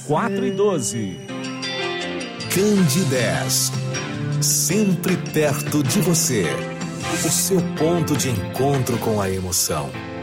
4:12. Candidez, sempre perto de você. O seu ponto de encontro com a emoção.